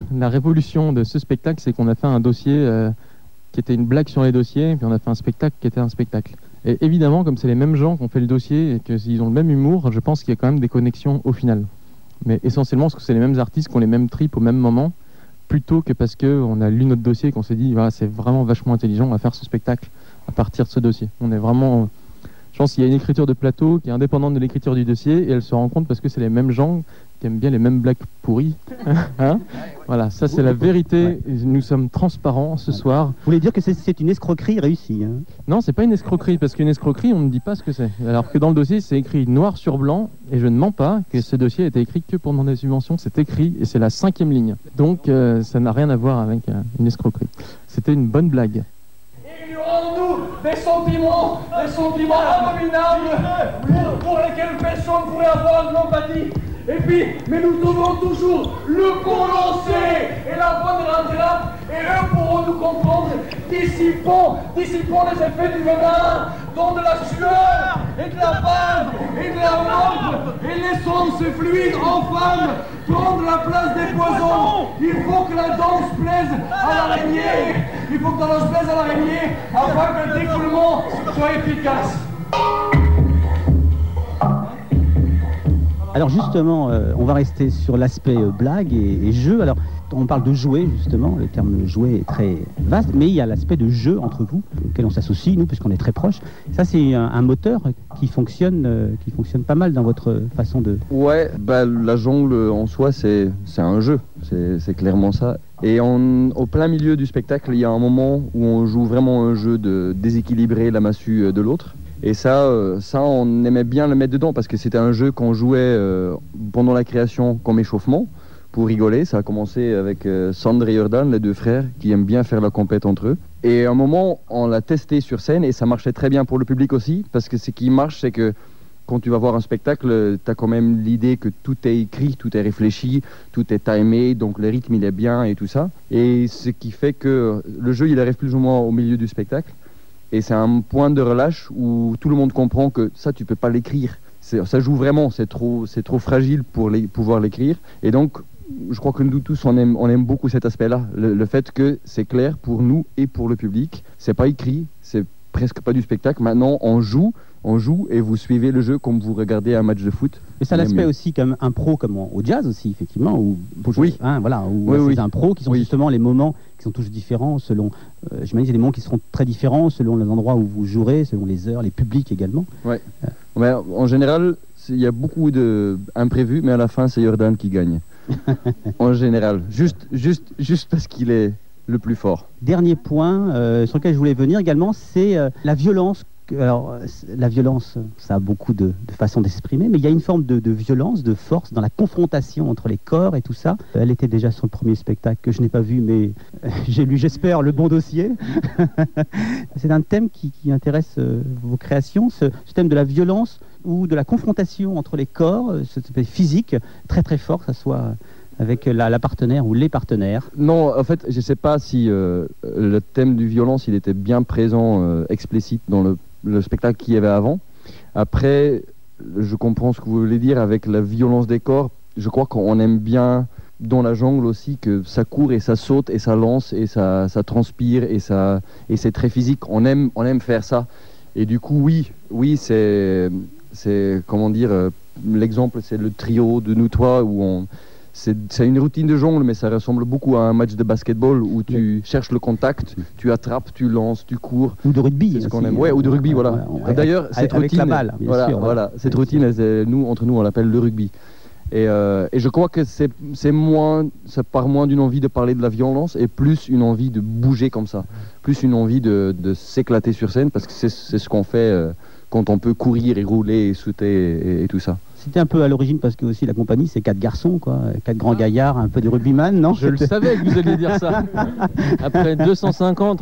la révolution de ce spectacle, c'est qu'on a fait un dossier qui était une blague sur les dossiers, et puis on a fait un spectacle qui était un spectacle. Et évidemment, comme c'est les mêmes gens qui ont fait le dossier et qu'ils ont le même humour, je pense qu'il y a quand même des connexions au final. Mais essentiellement parce que c'est les mêmes artistes qui ont les mêmes tripes au même moment, plutôt que parce qu'on a lu notre dossier et qu'on s'est dit voilà, c'est vraiment vachement intelligent, on va faire ce spectacle à partir de ce dossier. On est vraiment... Je pense qu'il y a une écriture de plateau qui est indépendante de l'écriture du dossier et elle se rend compte parce que c'est les mêmes gens qui aiment bien les mêmes blagues pourries. Hein, voilà, ça c'est la vérité. Nous sommes transparents ce soir. Vous voulez dire que c'est une escroquerie réussie, hein? Non, c'est pas une escroquerie, parce qu'une escroquerie, on ne dit pas ce que c'est. Alors que dans le dossier, c'est écrit noir sur blanc, et je ne mens pas, que ce dossier a été écrit que pour demander des subventions. C'est écrit, et c'est la 5e ligne. Donc ça n'a rien à voir avec une escroquerie. C'était une bonne blague. Ignorons-nous des sentiments abominables pour lesquels personne ne pourrait avoir de l'empathie. Et puis, mais nous trouverons toujours le bon lancer et la bonne rentrade, et eux pourront nous comprendre. Dissipons les effets du venin, dont de la sueur, et de la bave, et de la lampe, et laissons ce fluide infâme prendre la place des poisons. Il faut que la danse plaise à l'araignée. Afin que le défoulement soit efficace. Alors justement, on va rester sur l'aspect blague et jeu. Alors, on parle de jouer, justement, le terme jouer est très vaste, mais il y a l'aspect de jeu entre vous, auquel on s'associe, nous, puisqu'on est très proches. Ça, c'est un moteur qui fonctionne pas mal dans votre façon de... Ouais, la jungle en soi, c'est un jeu, c'est clairement ça. Et au plein milieu du spectacle, il y a un moment où on joue vraiment un jeu de déséquilibrer la massue de l'autre. Et ça, on aimait bien le mettre dedans parce que c'était un jeu qu'on jouait pendant la création comme échauffement pour rigoler. Ça a commencé avec Sandre et Jordan, les deux frères, qui aiment bien faire la compète entre eux. Et à un moment, on l'a testé sur scène et ça marchait très bien pour le public aussi, parce que ce qui marche, c'est que quand tu vas voir un spectacle, tu as quand même l'idée que tout est écrit, tout est réfléchi, tout est timé, donc le rythme il est bien et tout ça. Et ce qui fait que le jeu il arrive plus ou moins au milieu du spectacle. Et c'est un point de relâche où tout le monde comprend que ça, tu peux pas l'écrire. Ça joue vraiment, c'est trop fragile pour pouvoir l'écrire. Et donc, je crois que nous tous, on aime beaucoup cet aspect-là. Le fait que c'est clair pour nous et pour le public. C'est pas écrit, c'est presque pas du spectacle. Maintenant, on joue et vous suivez le jeu comme vous regardez un match de foot. Et ça l'aspect aussi comme impro, comme au jazz aussi, effectivement. Oui. Ces impros qui sont justement les moments qui sont tous différents selon... j'imagine qu'il y a des moments qui seront très différents selon les endroits où vous jouerez, selon les heures, les publics également. Ouais. Mais en général, il y a beaucoup d'imprévus, mais à la fin, c'est Jordan qui gagne. En général. Juste parce qu'il est le plus fort. Dernier point sur lequel je voulais venir également, c'est la violence. Alors, la violence, ça a beaucoup de façons d'exprimer, mais il y a une forme de violence, de force dans la confrontation entre les corps et tout ça. Elle était déjà sur le premier spectacle que je n'ai pas vu, mais j'ai lu, j'espère, le bon dossier. C'est un thème qui intéresse vos créations, ce thème de la violence ou de la confrontation entre les corps, ce thème physique très très fort, que ça soit avec la partenaire ou les partenaires. Non, en fait, je ne sais pas si le thème du violence, il était bien présent, explicite dans le spectacle qu'il y avait avant. Après, je comprends ce que vous voulez dire avec la violence des corps. Je crois qu'on aime bien dans la jungle aussi que ça court et ça saute et ça lance et ça transpire et c'est très physique. On aime faire ça. Et du coup, oui, c'est comment dire, l'exemple, c'est le trio de nous trois où c'est une routine de jungle, mais ça ressemble beaucoup à un match de basketball où tu cherches le contact, tu attrapes, tu lances, tu cours. Ou de rugby. C'est ce qu'on aime. Ouais, ou de rugby, voilà. D'ailleurs, cette routine, la balle, bien sûr, voilà, cette routine, entre nous, on l'appelle le rugby. Et je crois que ça part moins d'une envie de parler de la violence et plus une envie de bouger comme ça, plus une envie de s'éclater sur scène, parce que c'est ce qu'on fait quand on peut courir et rouler et sauter et tout ça. C'était un peu à l'origine parce que aussi la compagnie c'est 4 garçons, quoi, 4 grands gaillards, un peu de rugbyman, non? Je le savais que vous alliez dire ça. Après 250